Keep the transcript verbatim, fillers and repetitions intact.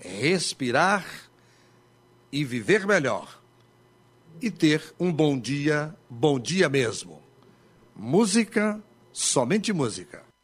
respirar e viver melhor. E ter um bom dia, bom dia mesmo. Música, somente música.